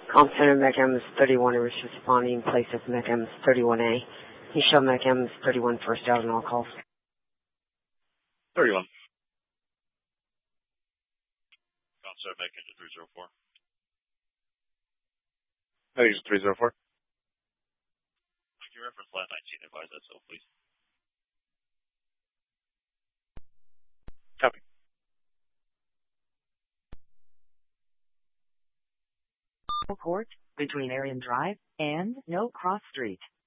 Com Center MECMS 31 is responding. Place of MECMS 31A. You show MECMS 31 first out on all calls. 31. Com Center MECMS 304. I think it's 304. Can you reference line 19, advise that so, please? Copy. Port between Arian Drive and No Cross Street.